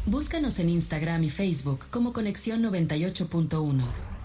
Búscanos en Instagram y Facebook como Conexión 98.1.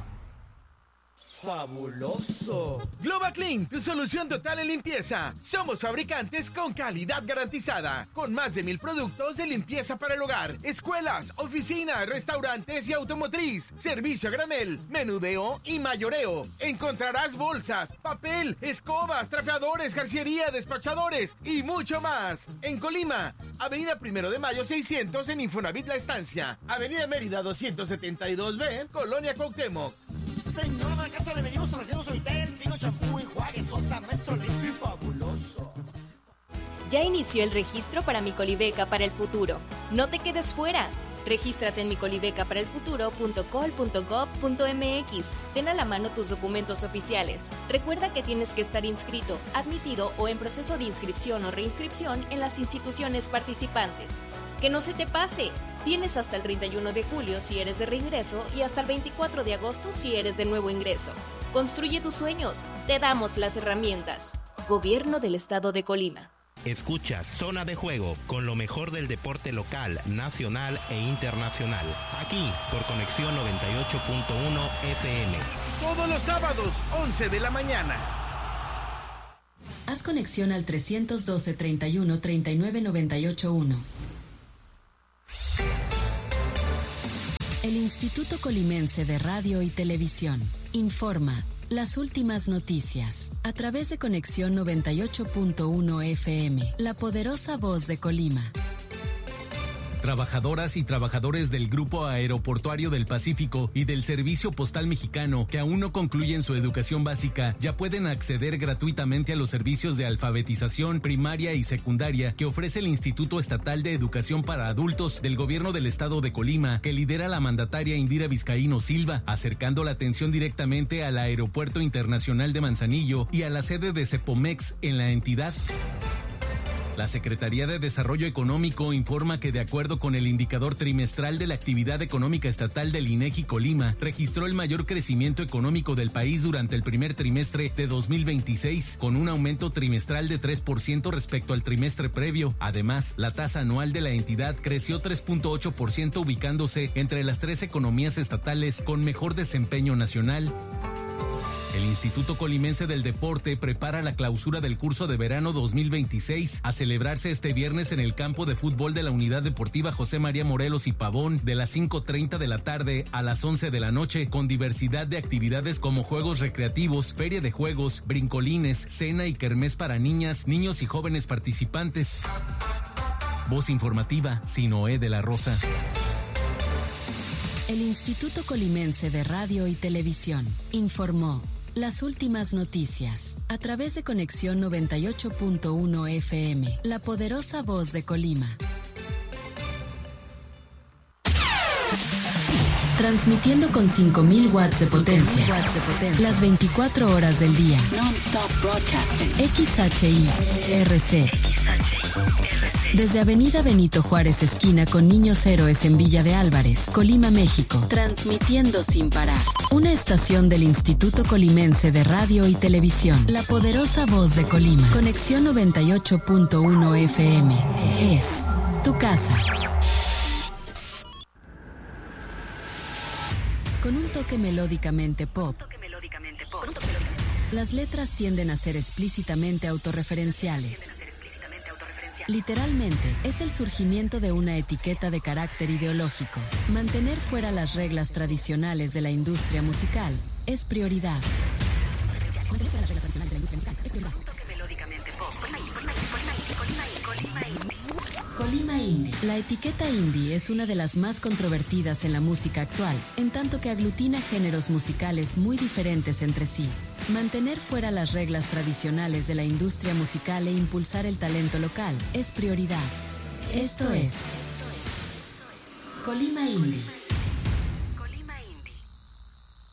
¡Fabuloso! GlobaClean, tu solución total en limpieza. Somos fabricantes con calidad garantizada, con más de 1,000 productos de limpieza para el hogar, escuelas, oficinas, restaurantes y automotriz, servicio a granel, menudeo y mayoreo. Encontrarás bolsas, papel, escobas, trapeadores, jarciería, despachadores y mucho más. En Colima, Avenida 1 de Mayo 600 en Infonavit La Estancia, Avenida Mérida 272B, Colonia Cuauhtémoc. Señora de la casa, le venimos ofreciendo Suavitel, vino, champú, enjuague, sosa, maestro limpio y fabuloso. Ya inició el registro para Mi Colibeca para el futuro. No te quedes fuera. Regístrate en micolibecaparaelfuturo.col.gov.mx. Ten a la mano tus documentos oficiales. Recuerda que tienes que estar inscrito, admitido o en proceso de inscripción o reinscripción en las instituciones participantes. ¡Que no se te pase! Tienes hasta el 31 de julio si eres de reingreso y hasta el 24 de agosto si eres de nuevo ingreso. Construye tus sueños. Te damos las herramientas. Gobierno del Estado de Colima. Escucha Zona de Juego con lo mejor del deporte local, nacional e internacional. Aquí por Conexión 98.1 FM. Todos los sábados, 11 de la mañana. Haz conexión al 312 31 39 981. El Instituto Colimense de Radio y Televisión informa las últimas noticias a través de Conexión 98.1 FM, la poderosa voz de Colima. Trabajadoras y trabajadores del Grupo Aeroportuario del Pacífico y del Servicio Postal Mexicano que aún no concluyen su educación básica ya pueden acceder gratuitamente a los servicios de alfabetización primaria y secundaria que ofrece el Instituto Estatal de Educación para Adultos del Gobierno del Estado de Colima, que lidera la mandataria Indira Vizcaíno Silva, acercando la atención directamente al Aeropuerto Internacional de Manzanillo y a la sede de Cepomex en la entidad. La Secretaría de Desarrollo Económico informa que, de acuerdo con el indicador trimestral de la actividad económica estatal del INEGI Colima, registró el mayor crecimiento económico del país durante el primer trimestre de 2026, con un aumento trimestral de 3% respecto al trimestre previo. Además, la tasa anual de la entidad creció 3.8%, ubicándose entre las 3 economías estatales con mejor desempeño nacional. El Instituto Colimense del Deporte prepara la clausura del curso de verano 2026 a celebrarse este viernes en el campo de fútbol de la Unidad Deportiva José María Morelos y Pavón de las 5:30 de la tarde a las 11 de la noche, con diversidad de actividades como juegos recreativos, feria de juegos, brincolines, cena y kermés para niñas, niños y jóvenes participantes. Voz informativa, Sinoé de la Rosa. El Instituto Colimense de Radio y Televisión informó las últimas noticias a través de Conexión 98.1 FM, la poderosa voz de Colima. Transmitiendo con 5,000 watts de potencia, las 24 horas del día. XHI-RC. Desde Avenida Benito Juárez, esquina con Niños Héroes en Villa de Álvarez, Colima, México. Transmitiendo sin parar. Una estación del Instituto Colimense de Radio y Televisión. La poderosa voz de Colima. Conexión 98.1 FM. Es tu casa. Con un toque melódicamente pop. Las letras tienden a ser explícitamente autorreferenciales. Literalmente, es el surgimiento de una etiqueta de carácter ideológico. Mantener fuera las reglas tradicionales de la industria musical es prioridad. Colima Indie. La etiqueta indie es una de las más controvertidas en la música actual, en tanto que aglutina géneros musicales muy diferentes entre sí. Mantener fuera las reglas tradicionales de la industria musical e impulsar el talento local es prioridad. Esto es Colima Indie.